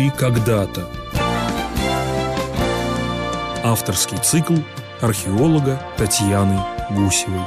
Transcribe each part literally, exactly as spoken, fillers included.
Жили когда-то. Авторский цикл археолога Татьяны Гусевой.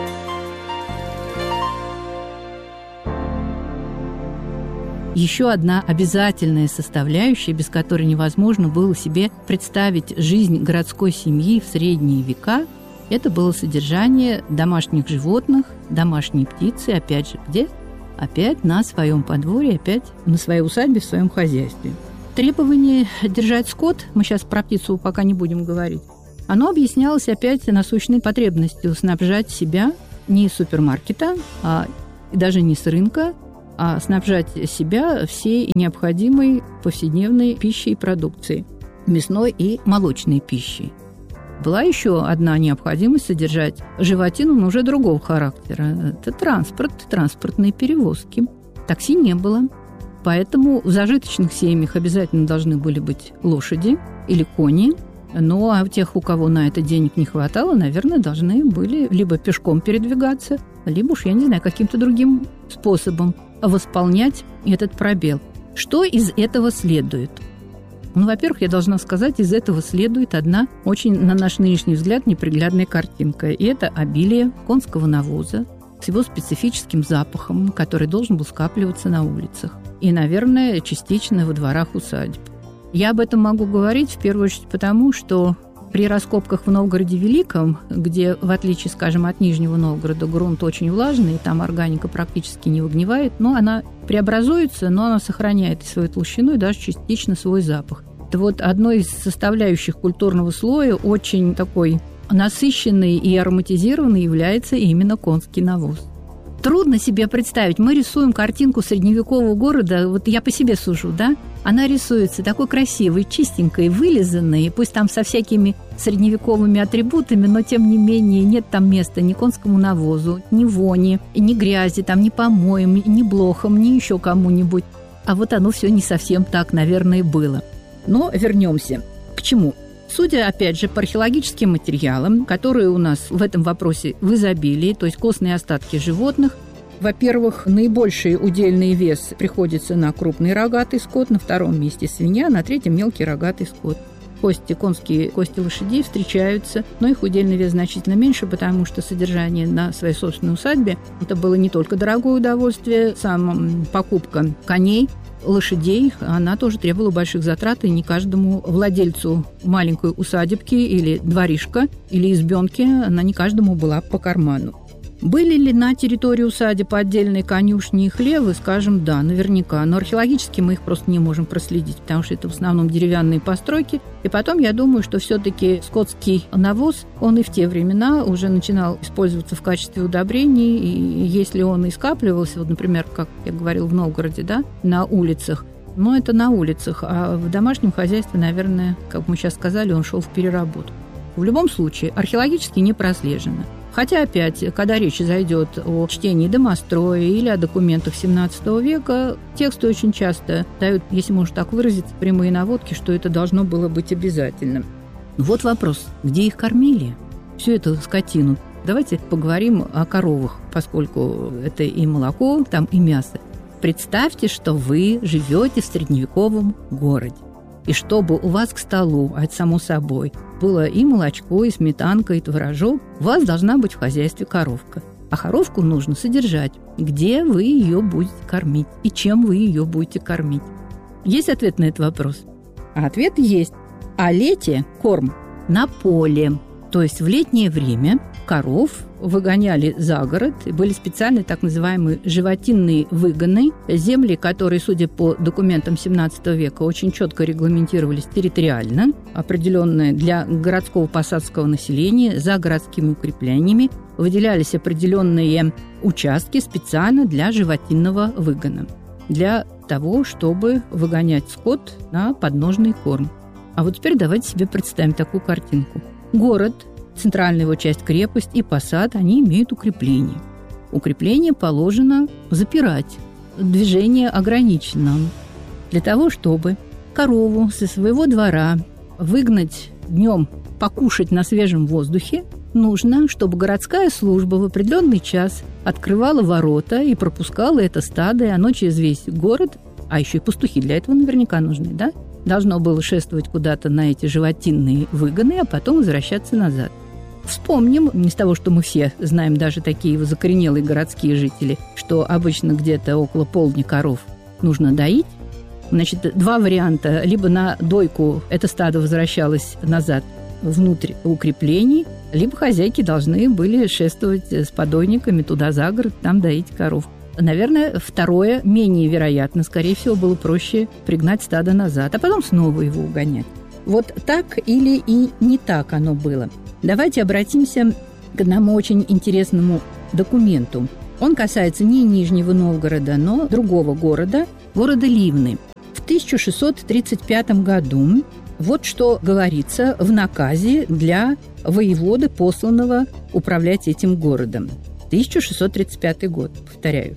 Еще одна обязательная составляющая, без которой невозможно было себе представить жизнь городской семьи в средние века, это было содержание домашних животных, домашней птицы, опять же, где? Опять на своем подворье, опять на своей усадьбе, в своем хозяйстве. Требование держать скот, мы сейчас про птицу пока не будем говорить, оно объяснялось опять насущной потребностью снабжать себя не из супермаркета, а даже не с рынка, а снабжать себя всей необходимой повседневной пищей и продукцией, мясной и молочной пищей. Была еще одна необходимость содержать животину, но уже другого характера. Это транспорт, транспортные перевозки. Такси не было, поэтому в зажиточных семьях обязательно должны были быть лошади или кони. Ну, а у тех, у кого на это денег не хватало, наверное, должны были либо пешком передвигаться, либо уж, я не знаю, каким-то другим способом восполнять этот пробел. Что из этого следует? Ну, во-первых, я должна сказать, из этого следует одна очень, на наш нынешний взгляд, неприглядная картинка. И это обилие конского навоза с его специфическим запахом, который должен был скапливаться на улицах. И, наверное, частично во дворах усадеб. Я об этом могу говорить в первую очередь потому, что при раскопках в Новгороде Великом, где, в отличие, скажем, от Нижнего Новгорода, грунт очень влажный, и там органика практически не выгнивает, но она преобразуется, но она сохраняет и свою толщину, и даже частично свой запах. Это вот одной из составляющих культурного слоя, очень такой насыщенный и ароматизированный, является именно конский навоз. Трудно себе представить. Мы рисуем картинку средневекового города, вот я по себе сужу, да? Она рисуется такой красивой, чистенькой, вылизанной, пусть там со всякими средневековыми атрибутами, но тем не менее нет там места ни конскому навозу, ни вони, ни грязи, там, ни помоям, ни блохам, ни еще кому-нибудь. А вот оно все не совсем так, наверное, было. Но вернемся. К чему? Судя, опять же, по археологическим материалам, которые у нас в этом вопросе в изобилии, то есть костные остатки животных, во-первых, наибольший удельный вес приходится на крупный рогатый скот, на втором месте свинья, на третьем мелкий рогатый скот. Кости конские, кости лошадей встречаются, но их удельный вес значительно меньше, потому что содержание на своей собственной усадьбе – это было не только дорогое удовольствие, сама покупка коней, лошадей, она тоже требовала больших затрат, и не каждому владельцу маленькой усадебки или дворишка, или избенки, она не каждому была по карману. Были ли на территории усадеб отдельные конюшни и хлевы? Скажем, да, наверняка. Но археологически мы их просто не можем проследить, потому что это в основном деревянные постройки. И потом, я думаю, что все-таки скотский навоз, он и в те времена уже начинал использоваться в качестве удобрений. И если он и скапливался, вот, например, как я говорил, в Новгороде, да, на улицах, но это на улицах, а в домашнем хозяйстве, наверное, как мы сейчас сказали, он шел в переработку. В любом случае, археологически не прослежено. Хотя, опять, когда речь зайдет о чтении домостроя или о документах семнадцатого века, тексты очень часто дают, если можно так выразиться, прямые наводки, что это должно было быть обязательным. Вот вопрос, где их кормили? Всю эту скотину. Давайте поговорим о коровах, поскольку это и молоко, там и мясо. Представьте, что вы живете в средневековом городе. И чтобы у вас к столу, а это само собой, было и молочко, и сметанка, и творожок, у вас должна быть в хозяйстве коровка. А коровку нужно содержать. Где вы ее будете кормить? И чем вы ее будете кормить? Есть ответ на этот вопрос? А ответ есть. А лете корм на поле. То есть в летнее время коров выгоняли за город, и были специальные так называемые животинные выгоны, земли, которые, судя по документам семнадцатого века, очень четко регламентировались территориально, определенные для городского посадского населения, за городскими укреплениями, выделялись определенные участки специально для животинного выгона, для того, чтобы выгонять скот на подножный корм. А вот теперь давайте себе представим такую картинку. Город, центральная его часть, крепость и посад, они имеют укрепление. Укрепление положено запирать, движение ограничено. Для того, чтобы корову со своего двора выгнать днем покушать на свежем воздухе, нужно, чтобы городская служба в определенный час открывала ворота и пропускала это стадо, и оно через весь город а еще и пастухи для этого наверняка нужны, да? Должно было шествовать куда-то на эти животинные выгоны, а потом возвращаться назад. Вспомним, не с того, что мы все знаем, даже такие закоренелые городские жители, что обычно где-то около полдня коров нужно доить. Значит, два варианта. Либо на дойку это стадо возвращалось назад внутрь укреплений, либо хозяйки должны были шествовать с подойниками туда за город, там доить коров. Наверное, второе менее вероятно. Скорее всего, было проще пригнать стадо назад, а потом снова его угонять. Вот так или и не так оно было. Давайте обратимся к одному очень интересному документу. Он касается не Нижнего Новгорода, но другого города, города Ливны. В тысяча шестьсот тридцать пятом году вот что говорится в наказе для воеводы, посланного управлять этим городом. тысяча шестьсот тридцать пятый год, повторяю.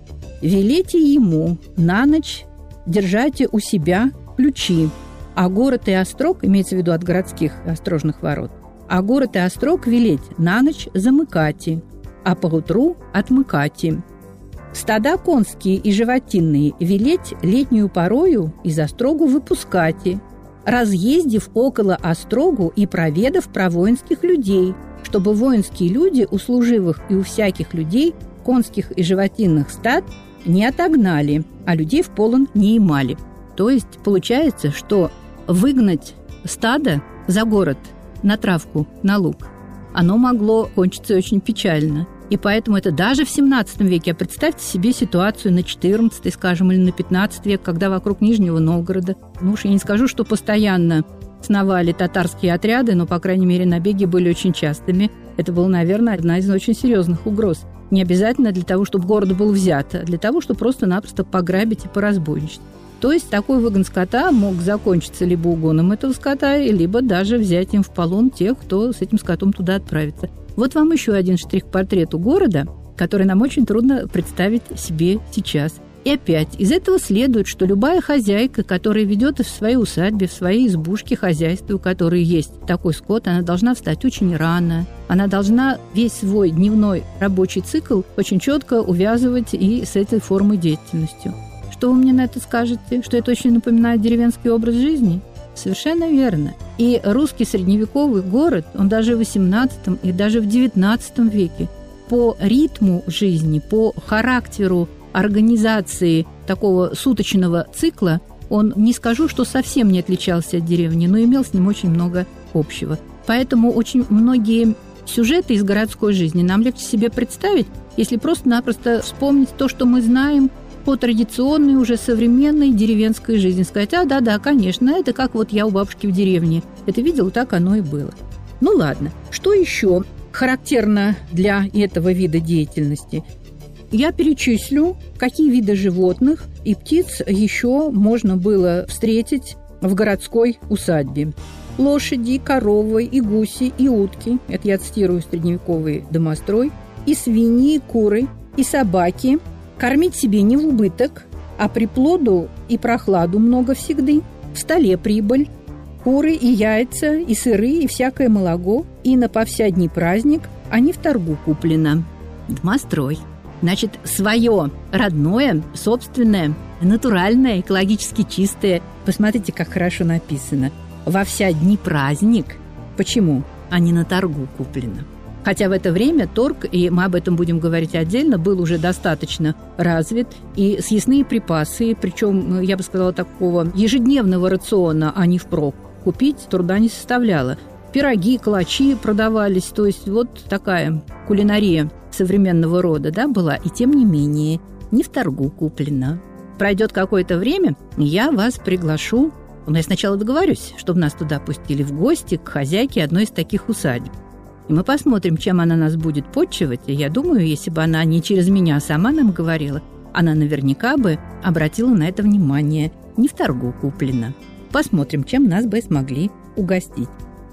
«Велите ему на ночь держайте у себя ключи, а город и острог, имеется в виду от городских острожных ворот, а город и острог велеть на ночь замыкати, а поутру отмыкати. Стада конские и животинные велеть летнюю порою из острогу выпускати, разъездив около острогу и проведав про воинских людей, чтобы воинские люди у служивых и у всяких людей конских и животинных стад не отогнали, а людей в полон не имали». То есть получается, что выгнать стадо за город на травку, на луг, оно могло кончиться очень печально. И поэтому это даже в семнадцатом веке. А представьте себе ситуацию на четырнадцатый, скажем, или на пятнадцатый век, когда вокруг Нижнего Новгорода, ну уж я не скажу, что постоянно сновали татарские отряды, но, по крайней мере, набеги были очень частыми. Это была, наверное, одна из очень серьезных угроз. Не обязательно для того, чтобы город был взят, а для того, чтобы просто-напросто пограбить и поразбойничать. То есть такой выгон скота мог закончиться либо угоном этого скота, либо даже взятием в полон тех, кто с этим скотом туда отправится. Вот вам еще один штрих к портрету города, который нам очень трудно представить себе сейчас. И опять, из этого следует, что любая хозяйка, которая ведет в своей усадьбе, в своей избушке хозяйство, у которой есть такой скот, она должна встать очень рано. Она должна весь свой дневной рабочий цикл очень четко увязывать и с этой формой деятельности. Что вы мне на это скажете? Что это очень напоминает деревенский образ жизни? Совершенно верно. И русский средневековый город, он даже в восемнадцатом и даже в девятнадцатом веке по ритму жизни, по характеру организации такого суточного цикла, он, не скажу, что совсем не отличался от деревни, но имел с ним очень много общего. Поэтому очень многие сюжеты из городской жизни нам легче себе представить, если просто-напросто вспомнить то, что мы знаем по традиционной, уже современной деревенской жизни. Сказать, а, да-да, конечно, это как вот я у бабушки в деревне. Это видела, так оно и было. Ну ладно, что еще характерно для этого вида деятельности? Я перечислю, какие виды животных и птиц еще можно было встретить в городской усадьбе. Лошади, коровы, и гуси, и утки, это я цитирую средневековый домострой, и свиньи, и куры, и собаки. Кормить себе не в убыток, а приплоду и прохладу много всегда. В столе прибыль, куры и яйца, и сыры, и всякое молоко, и на повсядний праздник, а не в торгу куплено. Домострой. Значит, свое, родное, собственное, натуральное, экологически чистое. Посмотрите, как хорошо написано. Во всядний праздник. Почему? А не на торгу куплено. Хотя в это время торг, и мы об этом будем говорить отдельно, был уже достаточно развит, и съестные припасы, причем, я бы сказала, такого ежедневного рациона, а не впрок, купить труда не составляло. Пироги, калачи продавались, то есть вот такая кулинария современного рода, да, была, и тем не менее не в торгу куплена. Пройдет какое-то время, я вас приглашу, но я сначала договорюсь, чтобы нас туда пустили в гости к хозяйке одной из таких усадеб. И мы посмотрим, чем она нас будет подчивать. И я думаю, если бы она не через меня сама нам говорила, она наверняка бы обратила на это внимание. Не в торгу куплено. Посмотрим, чем нас бы смогли угостить.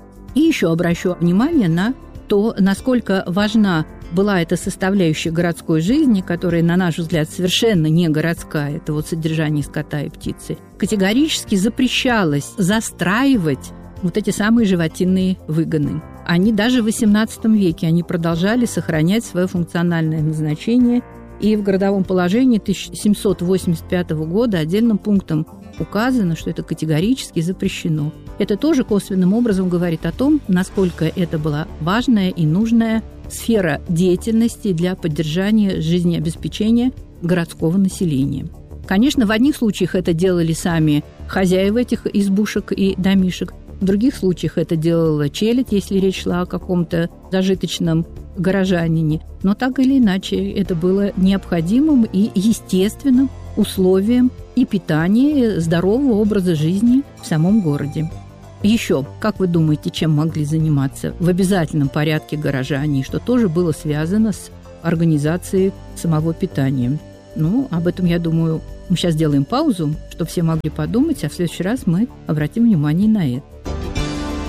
И еще обращу внимание на то, насколько важна была эта составляющая городской жизни, которая, на наш взгляд, совершенно не городская, это вот содержание скота и птицы. Категорически запрещалось застраивать вот эти самые животинные выгоны. Они даже в восемнадцатом веке они продолжали сохранять свое функциональное назначение И в городовом положении тысяча семьсот восемьдесят пятого года отдельным пунктом указано, что это категорически запрещено. Это тоже косвенным образом говорит о том, насколько это была важная и нужная сфера деятельности для поддержания жизнеобеспечения городского населения. Конечно, в одних случаях это делали сами хозяева этих избушек и домишек, в других случаях это делала челядь, если речь шла о каком-то зажиточном горожанине. Но так или иначе это было необходимым и естественным условием и питания здорового образа жизни в самом городе. Еще, как вы думаете, чем могли заниматься в обязательном порядке горожане, что тоже было связано с организацией самого питания? Ну, об этом, я думаю, мы сейчас сделаем паузу, чтобы все могли подумать, а в следующий раз мы обратим внимание на это.